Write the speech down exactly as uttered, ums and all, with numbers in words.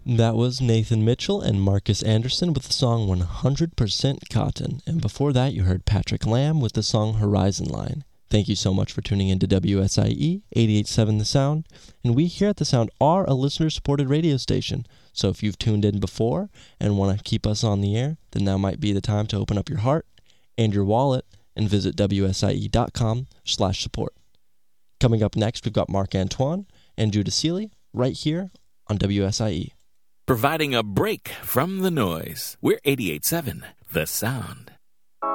That was Nathan Mitchell and Marcus Anderson with the song one hundred percent Cotton. And before that, you heard Patrick Lamb with the song Horizon Line. Thank you so much for tuning in to W S I E eighty-eight point seven The Sound. And we here at The Sound are a listener-supported radio station. So if you've tuned in before and want to keep us on the air, then now might be the time to open up your heart and your wallet and visit W S I E dot com slash support. Coming up next, we've got Marc Antoine and Judah Seeley right here on W S I E. Providing a break from the noise. We're eighty-eight point seven The Sound.